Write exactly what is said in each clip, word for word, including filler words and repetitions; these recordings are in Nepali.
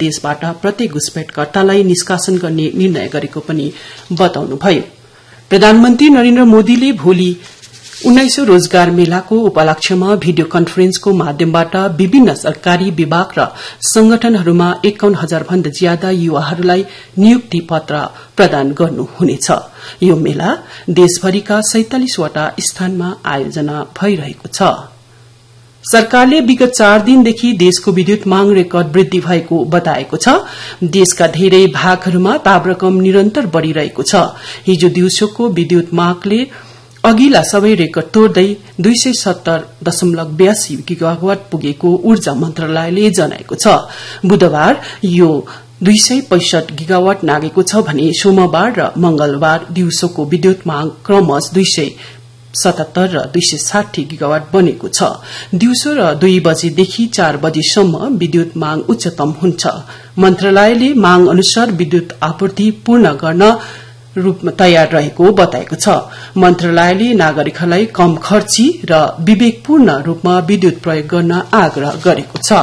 देशबाट प्रत्येक घुसपैठकर्तालाई निष्कासन गर्ने निर्णय गरेको पनि बताउनुभयो। प्रधानमन्त्री नरेन्द्र मोदीले भोलि उन्नाइसौं रोजगार मेलाको उपलक्ष्यमा भिडियो कन्फरेन्सको माध्यमबाट विभिन्न सरकारी विभाग र संगठनहरूमा एकाउन्न हजार भन्दा ज्यादा युवाहरूलाई नियुक्ति पत्र प्रदान गर्नुहुनेछ। यो मेला देशभरिका सैंतालिसवटा स्थानमा आयोजना भइरहेको छ। सरकारले विगत चार दिनदेखि देशको विद्युत मांग रेकर्ड वृद्धि भएको बताएको छ। देशका धेरै भागहरूमा तापक्रम निरन्तर बढ़िरहेको छ। हिजो दिउँसोको विद्युत मागले अघिल्ला सबै रेकर्ड तोड्दै दुई सय सत्तर दशमलव बयासी गिगावाट पुगेको ऊर्जा मन्त्रालयले जनाएको छ। बुधबार यो दुई सय पैंसठ गिगावाट नागेको छ भने सोमबार र मंगलबार दिउँसोको विद्युत माग क्रमश दुई सय सतहत्तर र दुई सय साठी गिगावाट बनेको छ। दिउँसो र दुई बजेदेखि चार बजेसम्म विद्युत माग उच्चतम हुन्छ। मन्त्रालयले माग अनुसार विद्युत आपूर्ति पूर्ण गर्न रूपमा तयार रहेको बताएको छ। मन्त्रालयले नागरिकहरूलाई कम खर्ची र विवेकपूर्ण रूपमा विद्युत प्रयोग गर्न आग्रह गरेको छ।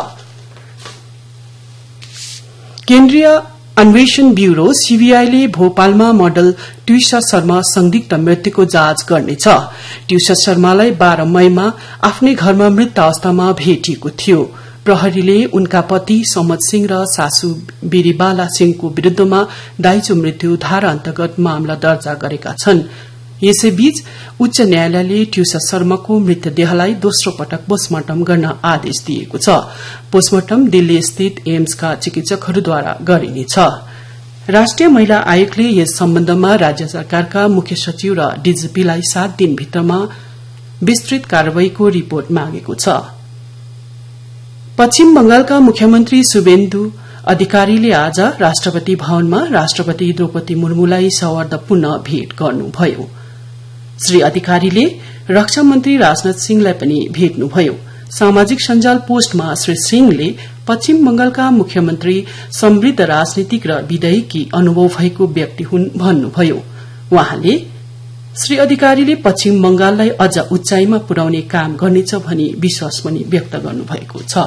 केन्द्रीय अन्वेषण ब्यूरो सीबीआईले भोपालमा मोडल ट्युसा शर्मा संदिग्ध मृत्युको जाँच गर्नेछ। ट्युसा शर्मालाई बाह्र मईमा आफ्नै घरमा मृत अवस्थामा भेटिएको थियो। प्रहरीले उनका पति समत सिंह र सासू बिरीबाला सिंहको विरूद्धमा दाइजो मृत्यु धारा अन्तर्गत मामला दर्जा गरेका छन्। यसैबीच उच्च न्यायालयले ट्युसा शर्माको मृतदेहलाई दोस्रो पटक पोस्टमार्टम गर्न आदेश दिएको छ। पोस्टमार्टम दिल्ली स्थित एम्सका चिकित्सकहरूद्वारा गरिनेछ। राष्ट्रिय महिला आयोगले यस सम्बन्धमा राज्य सरकारका मुख्य सचिव र डीजीपीलाई सात दिनभित्रमा विस्तृत कार्यवाहीको रिपोर्ट मागेको छ। पश्चिम बंगालका मुख्यमन्त्री शुभेन्दु अधिकारीले आज राष्ट्रपति भवनमा राष्ट्रपति द्रौपदी मुर्मुलाई सौहार्दपूर्ण भेट गर्नुभयो। श्री अधिकारीले रक्षा मन्त्री राजनाथ सिंहलाई पनि भेट्नुभयो। सामाजिक सञ्जाल पोस्टमा श्री सिंहले पश्चिम बंगालका मुख्यमन्त्री समृद्ध राजनीतिक र विधायकी अनुभव भएको व्यक्ति हुन् भन्नुभयो। वहाँले श्री अधिकारीले पश्चिम बंगाललाई अझ उचाइमा पुर्याउने काम गर्नेछ भनी विश्वास पनि व्यक्त गर्नुभएको छ।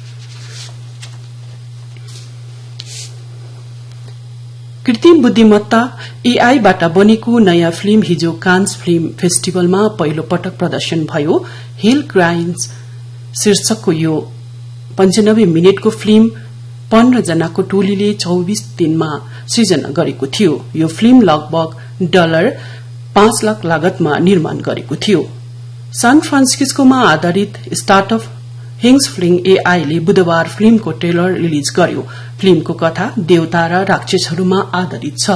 कृत्रिम बुद्धिमत्ता एआई बाट बनेको नयाँ फिल्म हिजो कान्स फिल्म फेस्टिभलमा पहिलो पटक प्रदर्शन भयो। हिल क्राइम्स शीर्षकको यो पञ्चानब्बे मिनटको फिल्म पन्ध्र जनाको टोलीले चौबीस दिनमा सृजना गरेको थियो। यो फिल्म लगभग डलर पाँच लाख लागतमा निर्माण गरेको थियो। सान फ्रान्सिस्कोमा आधारित स्टार्टअप हिङ्स फिल्म एआईले बुधबार फिल्मको ट्रेलर रिलिज गर्यो। फिल्मको कथा देवता र राक्षसहरूमा आधारित छ।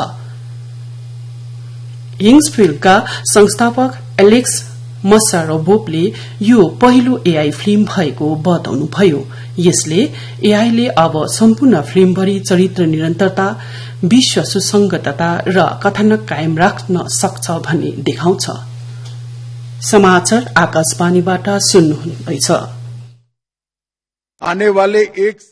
हिङ्स फिल्मका संस्थापक एलेक्स मसारोवोले यो पहिलो एआई फिल्म भएको बताउनुभयो। यसले एआईले अब सम्पूर्ण फिल्मभरि चरित्र निरन्तरता, विश्व सुसंगतता र कथानक कायम राख्न सक्छ भन्ने देखाउँछ। समाचार आकाशवाणीबाट सुन्नुहुँदैछ। आने वाले एक